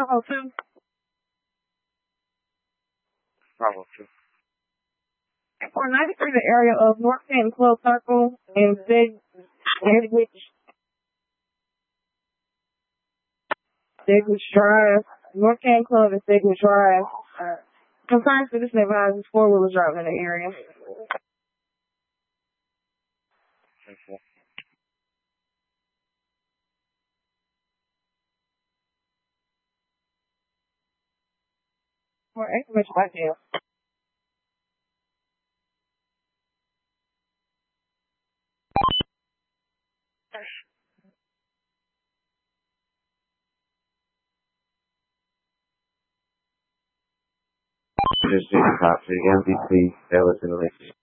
Bravo 2. Bravo 2. 493, the area of North Canton Club Circle and Segwich Drive. North Canton Club and Segwich Drive. Concerned citizen advises four-wheelers driving in the area. Okay. For information about jail. This is Cop to the MVP. That was in the